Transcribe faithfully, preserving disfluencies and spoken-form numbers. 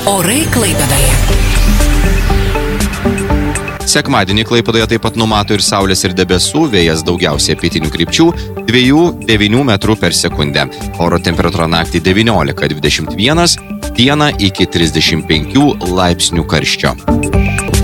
Orai Klaipėdoje. Sekmadienį Klaipėdoje taip pat numato ir saulės ir debesų, vėjas daugiausiai pietinių krypčių, dviejų devynių metrų per sekundę. Oro temperatūra naktį devyniolika dvidešimt vienas, dieną iki trisdešimt penkių laipsnių karščio.